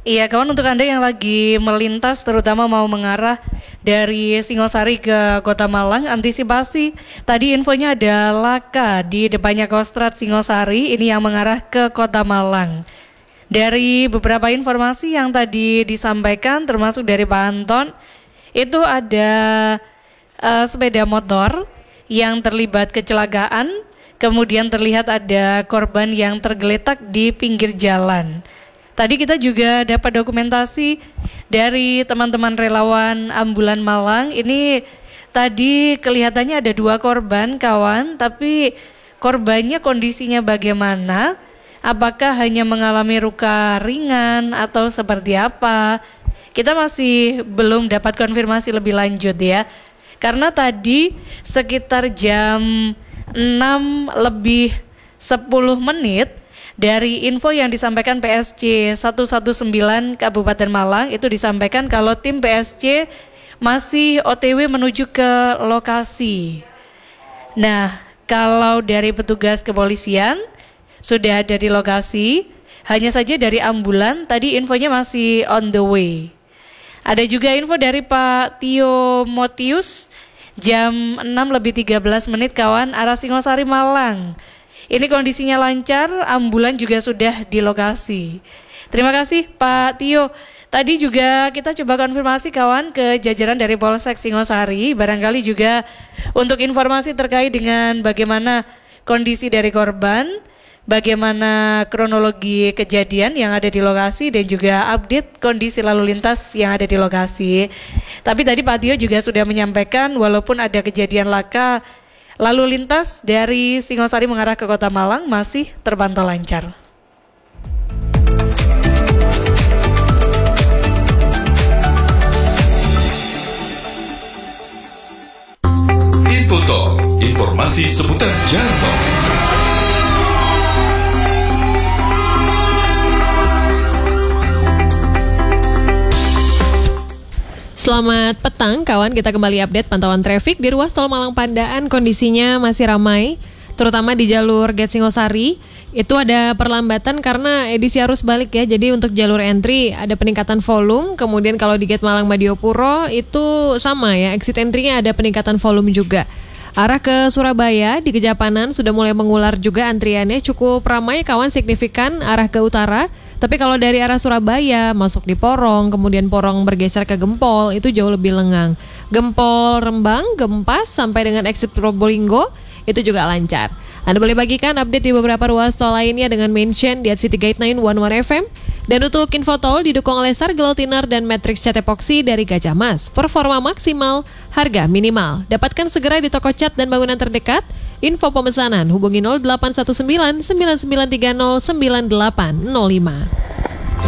Iya, kawan, untuk Anda yang lagi melintas terutama mau mengarah dari Singosari ke Kota Malang, antisipasi. Tadi infonya ada laka di depannya Kostrad Singosari, ini yang mengarah ke Kota Malang. Dari beberapa informasi yang tadi disampaikan termasuk dari Pak Anton, itu ada sepeda motor yang terlibat kecelakaan, kemudian terlihat ada korban yang tergeletak di pinggir jalan. Tadi kita juga dapat dokumentasi dari teman-teman relawan ambulan Malang. Ini tadi kelihatannya ada 2 korban, kawan, tapi korbannya kondisinya bagaimana? Apakah hanya mengalami luka ringan atau seperti apa? Kita masih belum dapat konfirmasi lebih lanjut ya. Karena tadi sekitar jam 6:10 dari info yang disampaikan PSC 119 Kabupaten Malang, itu disampaikan kalau tim PSC masih OTW menuju ke lokasi. Nah, kalau dari petugas kepolisian sudah ada di lokasi, hanya saja dari ambulan tadi infonya masih on the way. Ada juga info dari Pak Tio Motius jam 6:13 kawan, arah Singosari Malang. Ini kondisinya lancar, ambulan juga sudah di lokasi. Terima kasih Pak Tio. Tadi juga kita coba konfirmasi kawan ke jajaran dari Polsek Singosari, barangkali juga untuk informasi terkait dengan bagaimana kondisi dari korban, bagaimana kronologi kejadian yang ada di lokasi, dan juga update kondisi lalu lintas yang ada di lokasi. Tapi tadi Pak Tio juga sudah menyampaikan walaupun ada kejadian laka, lalu lintas dari Singosari mengarah ke Kota Malang masih terpantau lancar. Info Talk, informasi seputar jalan tol. Selamat petang kawan, kita kembali update pantauan traffic di ruas tol Malang Pandaan. Kondisinya masih ramai, terutama di jalur Gate Singosari. Itu ada perlambatan karena edisi arus balik ya. Jadi untuk jalur entry ada peningkatan volume. Kemudian kalau di Gate Malang Madiopuro itu sama ya, exit entry-nya ada peningkatan volume juga. Arah ke Surabaya di Kejapanan sudah mulai mengular juga, antriannya cukup ramai kawan, signifikan arah ke utara. Tapi kalau dari arah Surabaya masuk di Porong, kemudian Porong bergeser ke Gempol, itu jauh lebih lengang. Gempol Rembang, Gempas sampai dengan exit Probolinggo itu juga lancar. Anda boleh bagikan update di beberapa ruas tol lainnya dengan mention di @City Guide 911 FM. Dan untuk info tol didukung oleh Sargelo Tiner dan Matrix Cat Epoxy dari Gajah Mas. Performa maksimal, harga minimal. Dapatkan segera di toko cat dan bangunan terdekat. Info pemesanan hubungi 0819 9930 9805.